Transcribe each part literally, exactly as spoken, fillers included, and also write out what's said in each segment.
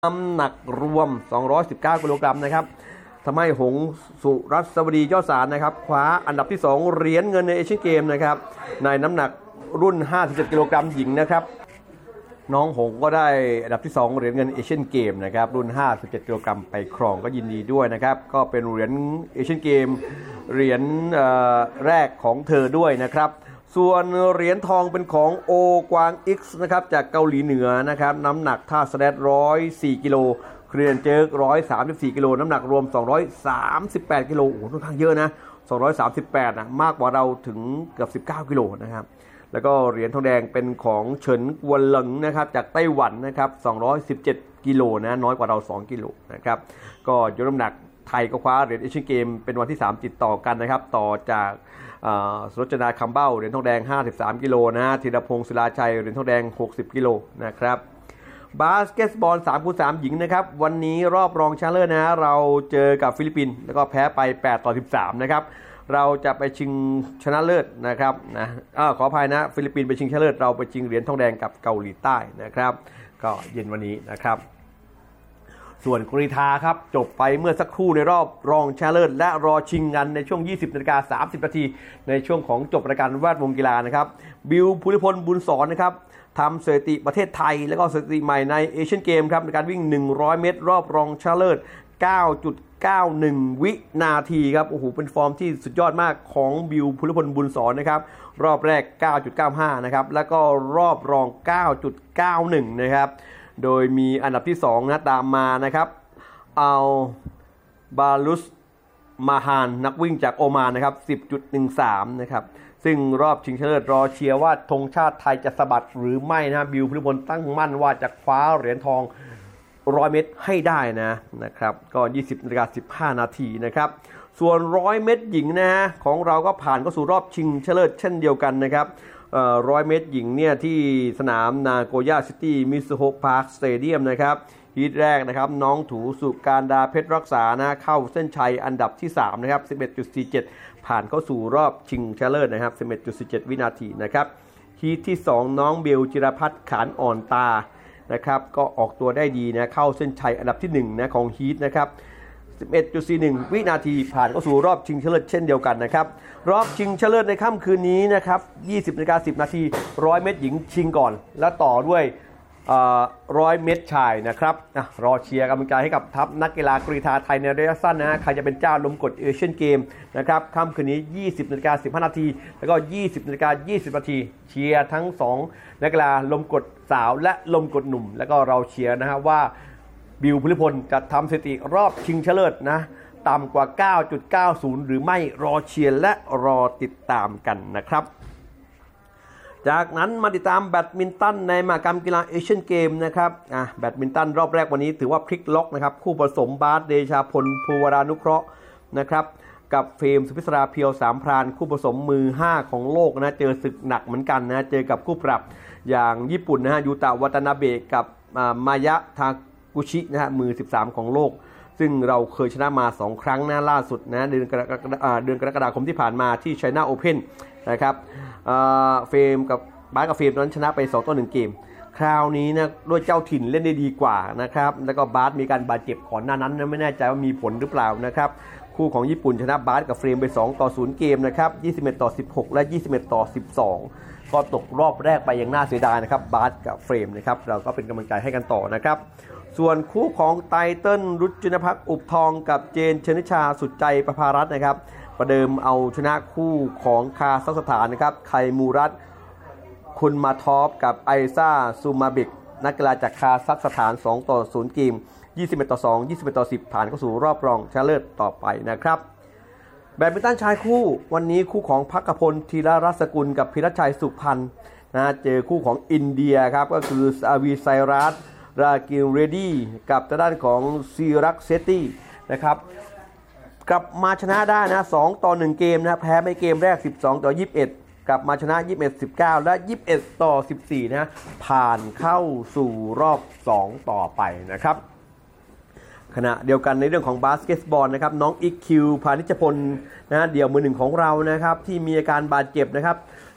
น้ำหนักรวมสองร้อยสิบเก้ากิโลกรัมนะครับทำให้หงสุรัสวดียอดสารนะครับคว้าอันดับที่สองเหรียญเงินในเอเชียนเกมนะครับในน้ำหนักรุ่นห้าสิบเจ็ดกิโลกรัมหญิงนะครับน้องหงก็ได้อันดับที่สองเหรียญเงินเอเชียนเกมนะครับรุ่นห้าสิบเจ็ดกิโลกรัมไปครองก็ยินดีด้วยนะครับก็เป็นเหรียญเอเชียนเกมเหรียญแรกของเธอด้วยนะครับส่วนเหรียญทองเป็นของโอกวางอิกซ์นะครับจากเกาหลีเหนือนะครับน้ำหนักท่าสแลดร้อยสี่กิโลเคลียนเจิร์กร้อยสามสิบสี่กิโลน้ำหนักรวมสองร้อยสามสิบแปดกิโลโอ้โหค่อนข้างเยอะนะสองร้อยสามสิบแปดนะมากกว่าเราถึงเกือบสิบเก้ากิโลนะครับแล้วก็เหรียญทองแดงเป็นของเฉินกวนเหลิงนะครับจากไต้หวันนะครับสองร้อยสิบเจ็ดกิโลนะน้อยกว่าเราสองกิโลนะครับก็ยกน้ำหนักไทยก็คว้าเหรียญเอเชียนเกมเป็นวันที่สามติดต่อกันนะครับต่อจากสรจนาคำเบ้าเหรียญทองแดงห้าสิบสามกิโลนะธีรพงศ์ศิลาชัยเหรียญทองแดงหกสิบกิโลนะครับบาสเกตบอล สามคูณสาม หญิงนะครับวันนี้รอบรองชนะเลิศนะเราเจอกับฟิลิปปินส์แล้วก็แพ้ไปแปดต่อสิบสามนะครับเราจะไปชิงชนะเลิศนะครับนะอ้าวขออภัยนะฟิลิปปินส์ไปชิงชนะเลิศเราไปชิงเหรียญทองแดงกับเกาหลีใต้นะครับก็เย็นวันนี้นะครับส่วนกรีฑาครับจบไปเมื่อสักครู่ในรอบรองชนะเลิศและรอชิงกันในช่วง ยี่สิบนาฬิกาสามสิบนาทีในช่วงของจบรายการแวดวงกีฬานะครับบิวภูริพลบุญสอนนะครับทำสถิติประเทศไทยแล้วก็สถิติใหม่ในเอเชียนเกมครับในการวิ่งหนึ่งร้อยเมตรรอบรองชนะเลิศ เก้าจุดเก้าหนึ่ง วินาทีครับโอ้โหเป็นฟอร์มที่สุดยอดมากของบิวภูริพลบุญสอนนะครับรอบแรก เก้าจุดเก้าห้า นะครับแล้วก็รอบรอง เก้าจุดเก้าหนึ่ง นะครับโดยมีอันดับที่สองนะตามมานะครับอัลบาลุสมาฮานนักวิ่งจากโอมานนะครับ สิบจุดหนึ่งสาม นะครับซึ่งรอบชิงชนะเลิศรอเชียร์ว่าธงชาติไทยจะสะบัดหรือไม่นะบิวภูริพลตั้งมั่นว่าจะคว้าเหรียญทองหนึ่งร้อยเมตรให้ได้นะนะครับก็ ยี่สิบนาฬิกาสิบห้านาทีนะครับส่วนหนึ่งร้อยเมตรหญิงนะฮะของเราก็ผ่านเข้าสู่รอบชิงชนะเลิศเช่นเดียวกันนะครับเอ่อหนึ่งร้อยเมตรหญิงเนี่ยที่สนามนาโกย่าซิตี้มิซูโฮพาร์คสเตเดียมนะครับฮีทแรกนะครับน้องถูสุการดาเพชรรักษานะเข้าเส้นชัยอันดับที่สามนะครับ สิบเอ็ดจุดสี่เจ็ด ผ่านเข้าสู่รอบชิงชนะเลิศนะครับ สิบเอ็ดจุดสี่เจ็ด วินาทีนะครับฮีทที่สองน้องเบลจิรพัฒน์ขานอ่อนตานะครับก็ออกตัวได้ดีนะเข้าเส้นชัยอันดับที่หนึ่งนะของฮีทนะครับ สิบเอ็ดจุดสี่หนึ่ง วินาทีผ่านเข้าสู่รอบชิงชนะเลิศเช่นเดียวกันนะครับรอบชิงชนะเลิศในค่ำคืนนี้นะครับ ยี่สิบนาฬิกาสิบนาที หนึ่งร้อยเมตรหญิงชิงก่อนแล้วต่อด้วยหนึ่งร้อยเมตรชายนะครับอ่ะรอเชียร์กำลังใจให้กับทัพนักกีฬากรีฑาไทยในระยะสั้นนะใครจะเป็นเจ้าลมกดเอเชียนเกมนะครับค่ำคืนนี้ ยี่สิบนาฬิกาสิบห้านาทีแล้วก็ ยี่สิบนาฬิกายี่สิบนาทีเชียร์ทั้งสองนักกีฬาลมกดสาวและลมกดหนุ่มแล้วก็เราเชียร์นะฮะว่าบิวภูริพลจะทำสถิติรอบชิงชนะเลิศนะต่ำกว่า เก้าจุดเก้าศูนย์ หรือไม่รอเชียร์และรอติดตามกันนะครับจากนั้นมาติดตามแบดมินตันในมหกรรมกีฬาเอเชียนเกมนะครับอ่ะแบดมินตันรอบแรกวันนี้ถือว่าพลิกล็อกนะครับคู่ผสมบาสเดชาพลภูวรานุเคราะห์นะครับกับเฟรมสุพิศราเพียวสามพรานคู่ผสมมือห้าของโลกนะเจอศึกหนักเหมือนกันนะเจอกับคู่ปรับอย่างญี่ปุ่นนะฮะยูตะวัตนาเบะกับมายะทากุชินะฮะมือสิบสามของโลกซึ่งเราเคยชนะมาสองครั้งนะล่าสุดนะเดือนกรกฎาเดือนกรกฎาคมที่ผ่านมาที่ China Open นะครับเฟรมกับบาสกับเฟรมนั้นชนะไปสองต่อหนึ่งเกมคราวนี้นะด้วยเจ้าถิ่นเล่นได้ดีกว่านะครับแล้วก็บาสมีการบาดเจ็บก่อนหน้านั้นนะไม่แน่ใจว่ามีผลหรือเปล่านะครับคู่ของญี่ปุ่นชนะบาสกับเฟรมไปสองต่อศูนย์เกมนะครับยี่สิบเอ็ดต่อสิบหกและยี่สิบเอ็ดต่อสิบสองก็ตกรอบแรกไปอย่างน่าเสียดายนะครับบาสกับเฟรมนะครับเราก็เป็นกำลังใจให้กันต่อนะครับส่วนคู่ของไตเติ้ลรุจินภักดิ์อุบทองกับเจนชนิชาสุดใจประภารัตน์นะครับประเดิมเอาชนะคู่ของคาซัคสถานนะครับไคมูรัตคุณมาทอฟกับไอซ่าซูมาบิกนักกีฬาจากคาซัคสถานสองต่อศูนย์เกมยี่สิบเอ็ดต่อสอง ยี่สิบเอ็ดต่อสิบผ่านเข้าสู่รอบรองชนะเลิศต่อไปนะครับแบดมินตันชายคู่วันนี้คู่ของภักพลธีรรัศกุลกับพิรชัยสุพรรณนะเจอคู่ของอินเดียครับก็คืออาวีไซรัสรากิลเรดี้กับทางด้านของซีรักเซตี้นะครับกลับมาชนะได้นะสองต่อหนึ่งเกมนะแพ้ไม่เกมแรกสิบสองต่อยี่สิบเอ็ดกลับมาชนะยี่สิบเอ็ด สิบเก้าและยี่สิบเอ็ดต่อสิบสี่นะผ่านเข้าสู่รอบสองต่อไปนะครับขณะเดียวกันในเรื่องของบาสเกตบอลนะครับน้องอีคคิวพานิชพลนะเดี่ยวมือหนึ่งของเรานะครับที่มีอาการบาดเจ็บนะครับ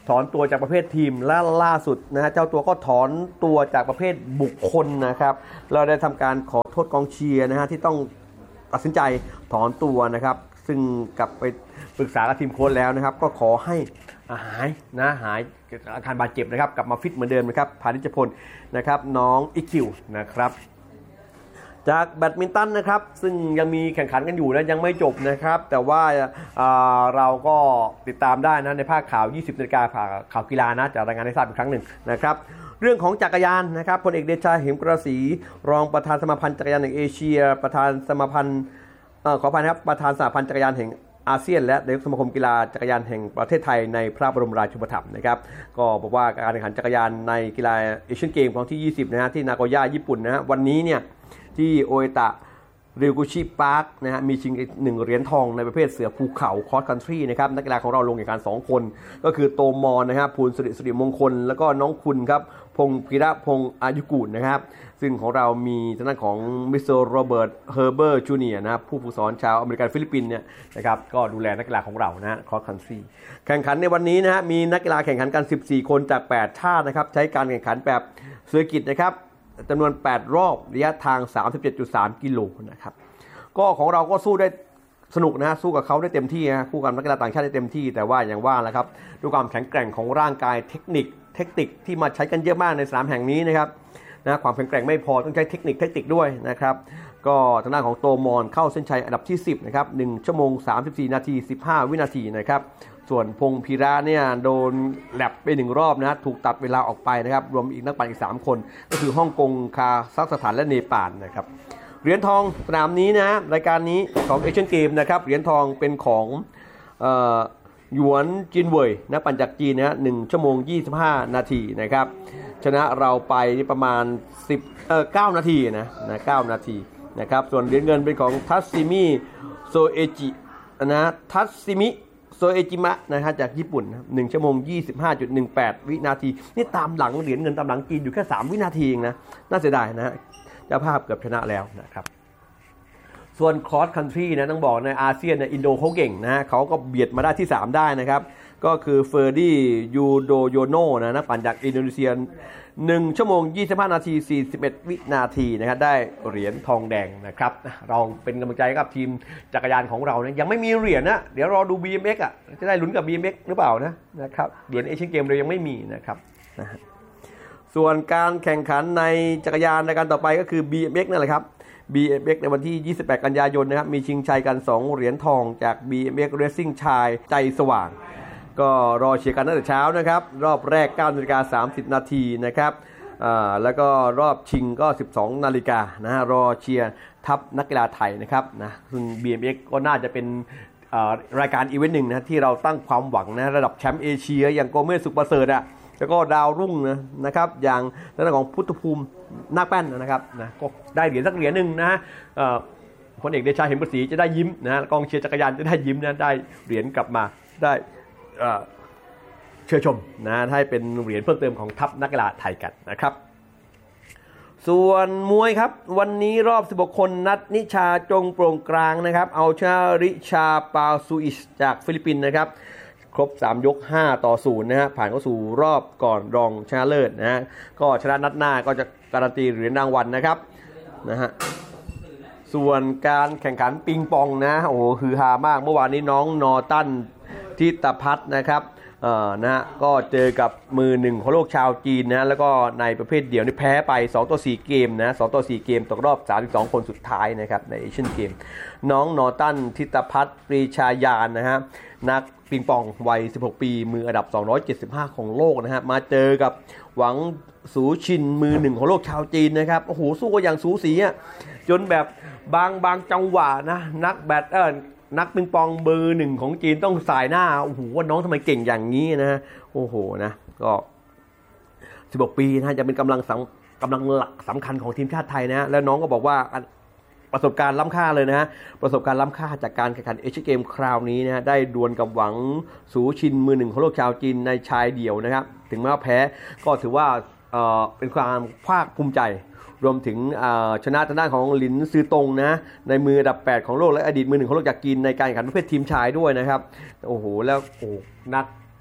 ถอนตัวจากประเภททีมและล่าสุดนะฮะเจ้าตัวก็ถอนตัวจากประเภทบุคคลนะครับเราได้ทำการขอโทษกองเชียร์นะฮะที่ต้องตัดสินใจถอนตัวนะครับซึ่งกลับไปปรึกษากับทีมโค้ชแล้วนะครับก็ขอให้หายนะหายอาการบาดเจ็บนะครับกลับมาฟิตเหมือนเดิมนะครับพานิชพลนะครับน้องอีคิวนะครับจากแบดมินตันนะครับซึ่งยังมีแข่งขันกันอยู่นะยังไม่จบนะครับแต่ว่าเราก็ติดตามได้นะในภาคข่าวยี่สิบนาฬิกาข่าวกีฬานะจะรายงานให้ทราบอีกครั้งหนึ่งนะครับเรื่องของจักรยานนะครับพลเอกเดชาเหมกระศรีรองประธานสมาพันธ์จักรยานแห่งเอเชียประธานสมาพันธ์ขออภัยนะครับประธานสหพันธ์จักรยานแห่งอาเซียนและนายกสมาคมกีฬาจักรยานแห่งประเทศไทยในพระบรมราชูปถัมภ์นะครับก็บอกว่าการแข่งขันจักรยานในกีฬาเอเชียนเกมครั้งที่ยี่สิบนะฮะที่นาโกย่าญี่ปุ่นนะฮะวันนี้เนี่ยที่โอเอตะริวกุชิพาร์คนะฮะมีชิงหนึ่งเหรียญทองในประเภทเสือภูเขาคอสคันทรีนะครับนักกีฬาของเราลงแข่งขันสองคนก็คือโตมอนนะฮะภูลสิริสิริมงคลแล้วก็น้องคุณครับพงศ์พิระพงศ์อายุกุลนะครับซึ่งของเรามีทางด้านของมิสเตอร์โรเบิร์ตเฮอร์เบอร์จูเนียร์นะครับผู้ฝึกสอนชาวอเมริกันฟิลิปปินส์เนี่ยนะครับก็ดูแลนักกีฬาของเรานะฮะคอสคันทรีแข่งขันในวันนี้นะฮะมีนักกีฬาแข่งขันกันสิบสี่คนจากแปดชาตินะครับใช้การแข่งขันแบบเซอร์กิตนะครับจำนวนแปดรอบระยะทาง สามสิบเจ็ดจุดสาม กิโลนะครับก็ของเราก็สู้ได้สนุกนะสู้กับเขาได้เต็มที่นะคู่กับนักกีฬาต่างชาติได้เต็มที่แต่ว่าอย่างว่าแหละครับด้วยความแข็งแกร่งของร่างกายเทคนิคเทคนิคที่มาใช้กันเยอะมากในสนามแห่งนี้นะครับนะความแข็งแกร่งไม่พอต้องใช้เทคนิคเทคนิคด้วยนะครับก็ทางด้านของโตมอนเข้าเส้นชัยอันดับที่สิบนะครับหนึ่งชั่วโมงสามสิบสี่นาทีสิบห้าวินาทีนะครับส่วนพงศ์พีระเนี่ยโดนแลบไปหนึ่งรอบนะถูกตัดเวลาออกไปนะครับรวมอีกนักปั่นอีกสามคนก็คือฮ่องกงคาซัคสถานและเนปาลนะครับเหรียญทองสนามนี้นะรายการนี้ของเอเชียนเกมนะครับเหรียญทองเป็นของเอ่อหยวนจินเว่ยนักปั่นจากจีนนะฮะหนึ่งชั่วโมงยี่สิบห้านาทีนะครับชนะเราไปประมาณสิบเอ่อเก้านาทีนะนะเก้านาทีนะครับส่วนเหรียญเงินเป็นของทัสซิมิโซเอจินะทัสซิมิโซเอจิมะนะครับจากญี่ปุ่นหนึ่งชั่วโมง ยี่สิบห้าจุดหนึ่งแปด วินาทีนี่ตามหลังเหรียญเงินตามหลังจีนอยู่แค่สามวินาทีเองนะน่าเสียดายนะฮะเจ้าภาพเกือบชนะแล้วนะครับส่วนครอสคันทรีนะต้องบอกในอาเซียนเนี่ยอินโดเขาเก่งนะฮะเขาก็เบียดมาได้ที่สามได้นะครับก็คือเฟอร์ดี้ยูโดโยโนนะนักปั่นจากอินโดนีเซียหนึ่งชั่วโมงยี่สิบห้านาทีสี่สิบเอ็ดวินาทีนะครับได้เหรียญทองแดงนะครับเราเป็นกำลังใจกับทีมจักรยานของเรานะยังไม่มีเหรียญนะเดี๋ยวรอดู บี เอ็ม เอ็กซ์ อ่ะจะได้ลุ้นกับ บี เอ็ม เอ็กซ์ หรือเปล่านะนะครับเหรียญเอเชียนเกมเรายังไม่มีนะครับนะส่วนการแข่งขันในจักรยานในการต่อไปก็คือ บี เอ็ม เอ็กซ์ นั่นแหละครับ บี เอ็ม เอ็กซ์ ในวันที่ยี่สิบแปดกันยายนนะครับมีชิงชัยกันสองเหรียญทองจาก บี เอ็ม เอ็กซ์ Racing ชายใจสว่างก็รอเชียร์กันตั้งแต่เช้านะครับรอบแรก เก้านาฬิกาสามสิบนาทีนะครับแล้วก็รอบชิงก็สิบสองนาฬิกานะฮะรอเชียร์ทัพนักกีฬาไทยนะครับนะซึ่ง บี เอ็ม เอ็กซ์ ก็น่าจะเป็นรายการอีเวนต์หนึ่งนะที่เราตั้งความหวังนะระดับแชมป์เอเชียอย่างโกเมสสุขประเสริฐอ่ะแล้วก็ดาวรุ่งนะนะครับอย่างทางด้านของพุทธภูมินาคแป้นนะครับนะก็ได้เหรียญสักเหรียญหนึ่งนะฮะพลเอกเดชาเหมกระศรีจะได้ยิ้มนะกองเชียร์จักรยานจะได้ยิ้มนะได้เหรียญกลับมาได้เชิญชมนะให้เป็นเหรียญเพิ่มเติมของทัพนักกีฬาไทยกันนะครับส่วนมวยครับวันนี้รอบสิบหกคนนัดนิชาจงโปร่งกลางนะครับเอาชนะริชาปาซูอิสจากฟิลิปปินส์นะครับครบสามยกห้าต่อศูนย์นะฮะผ่านเข้าสู่รอบก่อนรองชนะเลิศนะฮะก็ชนะนัดหน้าก็จะการันตีเหรียญรางวัลนะครับนะฮะส่วนการแข่งขันปิงปองนะโอ้โหฮือฮามากเมื่อวานนี้น้องนอตันทิตพัฒน์นะครับเอ่อนะฮะก็เจอกับมือหนึ่งของโลกชาวจีนนะแล้วก็ในประเภทเดี่ยวนี่แพ้ไปสองต่อสี่เกมนะสองต่อสี่เกมตกรอบสามสิบสองคนสุดท้ายนะครับในเอเชียนเกมน้องนอตันทิตพัฒน์ปรีชายานนะฮะนักปิงปองวัยสิบหกปีมืออันดับสองร้อยเจ็ดสิบห้าของโลกนะฮะมาเจอกับหวังสูชินมือหนึ่งของโลกชาวจีนนะครับโอ้โหสู้กันอย่างสูสีอ่ะจนแบบบางบางจังหวะนะนักแบดเออนักปิงปองเบอร์หนึ่งของจีนต้องสายหน้าโอ้โหว่าน้องทำไมเก่งอย่างนี้นะโอ้โหนะก็สิบหกปีนะจะเป็นกำลังกำลังหลักสำคัญของทีมชาติไทยนะแล้วน้องก็บอกว่าประสบการณ์ล้ำค่าเลยนะฮะประสบการณ์ล้ำค่าจากการแข่งขันเอเชียนเกมคราวนี้นะได้ดวลกับหวังสูชินมือหนึ่งของโลกชาวจีนในชายเดี่ยวนะครับถึงแม้ว่าแพ้ก็ถือว่าเอ่อเป็นความภาคภูมิใจรวมถึงชนะทางด้านของหลินซือตงนะในมืออันดับแปดของโลกและอดีตมือหนึ่งของโลกจากจีนในการแข่งขันประเภททีมชายด้วยนะครับโอ้โหแล้วโอ้นัก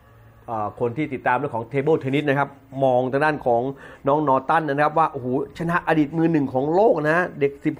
คนที่ติดตามเรื่องของเทเบิลเทนนิสนะครับมองทางด้านของน้องนอร์ตันนะครับว่าโอ้โหชนะอดีตมือหนึ่งของโลกนะเด็ก